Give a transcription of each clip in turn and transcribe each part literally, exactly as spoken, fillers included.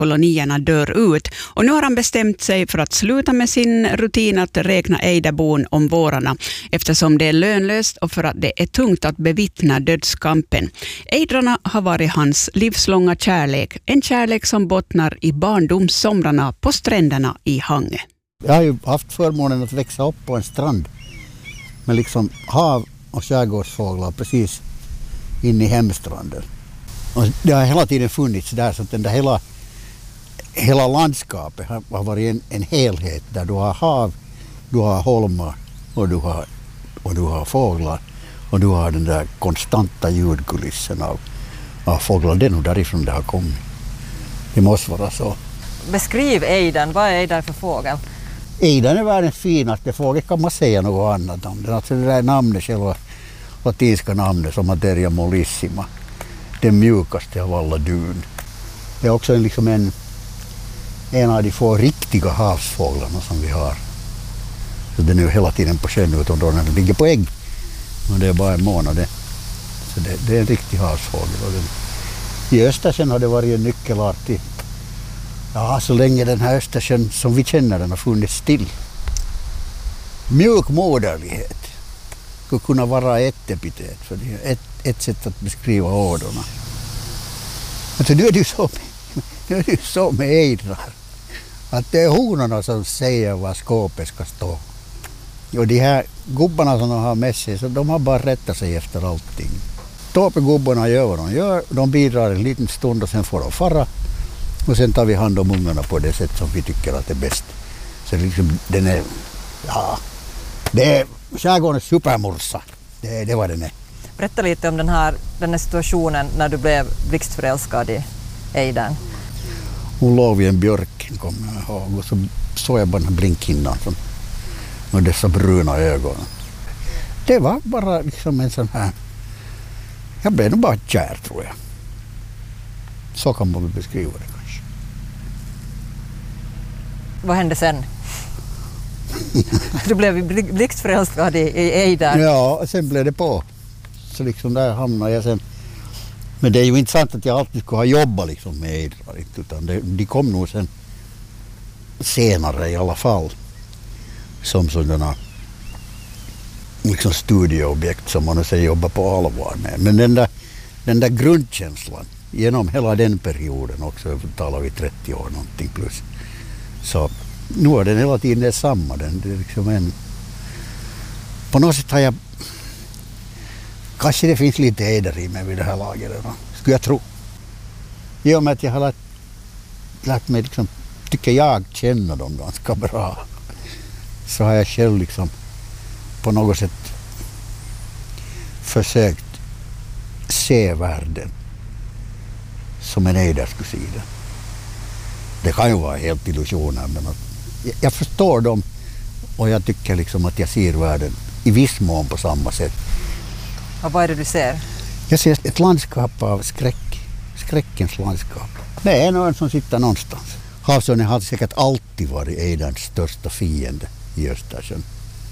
kolonierna dör ut. Och nu har han bestämt sig för att sluta med sin rutin att räkna ejdabon om vårarna, eftersom det är lönlöst och för att det är tungt att bevittna dödskampen. Ejdrarna har varit hans livslånga kärlek, en kärlek som bottnar i barndomssomrarna på stränderna i Hangö. Jag har ju haft förmånen att växa upp på en strand med liksom hav och skärgårdsfåglar precis in i hemstranden. Och det har hela tiden funnits där, så att den där hela, hela landskapet har, har varit en, en helhet där du har hav, du har holmar och du har, och du har fåglar och du har den där konstanta ljudkulissen av, av fåglar. Det är nog därifrån det har kommit. Det måste vara så. Beskriv ejden. Vad är ejden för fågel? Ejden är världens finaste fågel, kan man säga något annat om den. Alltså det där namnet, själva latinska namnet som Materia mollissima. Den mjukaste av alla dun. Det är också en, liksom en, en av de få riktiga havsfåglarna som vi har. Så den är ju hela tiden på sjön utom då när den ligger på ägg. Men det är bara en månad. Så det, det är en riktig havsfågel. Och den, i Östersjön har det varit en nyckelart till. Ja, så länge den här Östersjön som vi känner den har funnits still. Mjuk moderlighet skulle kunna vara ett epitet, för det är ett, ett sätt att beskriva ådorna. Alltså, nu är det ju så med, nu är det ju så med ejdrar, att det är honorna som säger var skåpet ska stå. Och de här gubbarna som de har med sig, så de har bara rättat sig efter allting. Tåpegubbarna gör vad de gör, de bidrar en liten stund och sen får de fara. Och sen tar vi hand om ungarna på det sätt som vi tycker att det är bäst. Så liksom, den är, ja, det är skärgårdens supermorsa. Det, det var den är. Berätta lite om den här, den här situationen när du blev blixtförälskad i ejden. Hon låg vid en björk, kommer jag ihåg, och så såg jag bara den här blinkhinnan som, med dessa bruna ögon. Det var bara liksom en sån här, jag blev nog bara kär, tror jag. Så kan man beskriva det kanske. Vad hände sen? Du blev blixtförälskad i, i ejden. Ja, sen blev det på. Så liksom där hamnade jag sen. Men det är ju inte sant att jag alltid skulle ha jobbat liksom med ejdrar, utan det, de kom nog sen senare i alla fall. Som sådana liksom studieobjekt som man sen jobbar på allvar med. Men den där, den där grundkänslan genom hela den perioden också, talar vi trettio år någonting plus. Så nu är den hela tiden det samma. Den, det är liksom en, på något sätt har jag, kanske det finns lite ejder i mig vid det här laget, skulle jag tro. I och med att jag har lärt, lärt mig, liksom, tycker jag känner dem ganska bra, så har jag själv liksom på något sätt försökt se världen som en ejder skulle se det. Det kan ju vara helt illusioner, men att jag, jag förstår dem och jag tycker liksom att jag ser världen i viss mån på samma sätt. Och vad är det du ser? Jag ser ett landskap av skräck, skräckens landskap. Det är någon som sitter någonstans. Havsörnen har säkert alltid varit ejderns största fiende i Östersjön.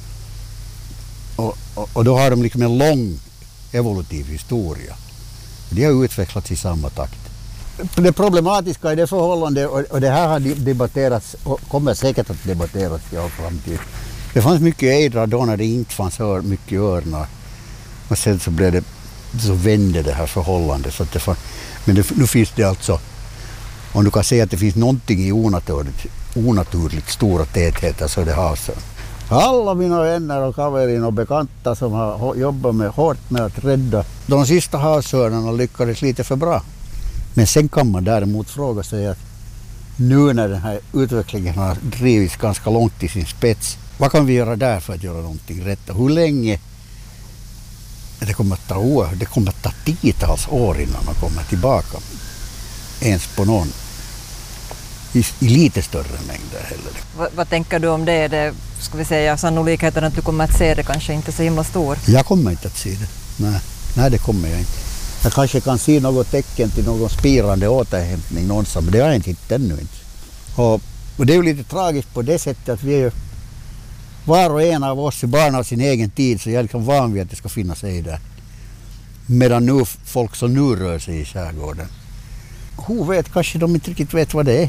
Och, och, och då har de liksom en lång evolutiv historia. De har utvecklats i samma takt. Det problematiska i det förhållandet, och det här har debatterats och kommer säkert att debatteras i all framtid. Det fanns mycket ejdrar då när det inte fanns mycket örnar. Och sen så blev det, så vände det här förhållandet. Så att det fann, men det, nu finns det alltså, om du kan säga att det finns någonting i onaturligt, onaturligt stora tätheter, så är det havsörn. Alla mina vänner och kaverin och bekanta som har jobbat med, hårt med att rädda de sista havsörnarna lyckades lite för bra. Men sen kan man däremot fråga sig att nu när den här utvecklingen har drivits ganska långt i sin spets, vad kan vi göra där för att göra någonting rätt? Hur länge? Det kommer att ta år, det kommer att ta tiotals år innan man kommer tillbaka ens på någon i, i lite större mängder heller. Vad, vad tänker du om det? det ska vi säga, sannolikheten att du kommer att se det kanske inte så himla stor? Jag kommer inte att se det. Nej, nej det kommer jag inte. Jag kanske kan se något tecken till någon spirande återhämtning någonstans, men det har jag inte hittat ännu inte. Och, och det är ju lite tragiskt på det sättet att vi är ju, var och en av oss är barn av sin egen tid, så jag är liksom van vid att det ska finnas ejder. Medan nu folk som nu rör sig i skärgården Hon vet, kanske de inte riktigt vet vad det är.